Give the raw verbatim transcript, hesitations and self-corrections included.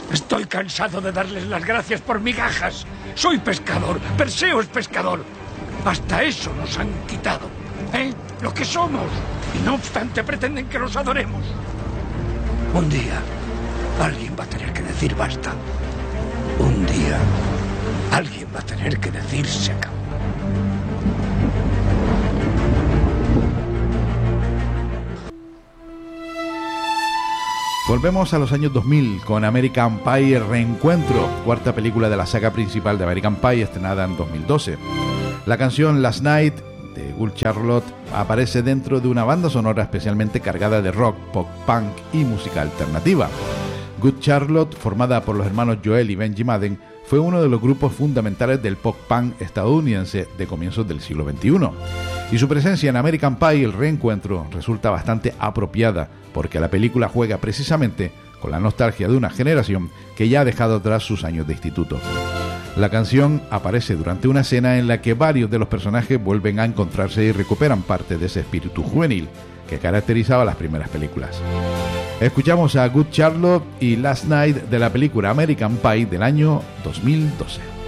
Estoy cansado de darles las gracias por migajas. Soy pescador, Perseo es pescador. Hasta eso nos han quitado, ¿eh? Lo que somos. Y no obstante pretenden que los adoremos. Un día, alguien va a tener que decir basta. Un día, alguien va a tener que decir se acabó. Volvemos a los años dos mil con American Pie Reencuentro, cuarta película de la saga principal de American Pie, estrenada en dos mil doce. La canción Last Night de Good Charlotte aparece dentro de una banda sonora especialmente cargada de rock, pop, punk y música alternativa. Good Charlotte, formada por los hermanos Joel y Benji Madden, fue uno de los grupos fundamentales del pop punk estadounidense de comienzos del siglo veintiuno. Y su presencia en American Pie, el reencuentro, resulta bastante apropiada, porque la película juega precisamente con la nostalgia de una generación que ya ha dejado atrás sus años de instituto. La canción aparece durante una escena en la que varios de los personajes vuelven a encontrarse y recuperan parte de ese espíritu juvenil que caracterizaba las primeras películas. Escuchamos a Good Charlotte y Last Night de la película American Pie del año dos mil doce.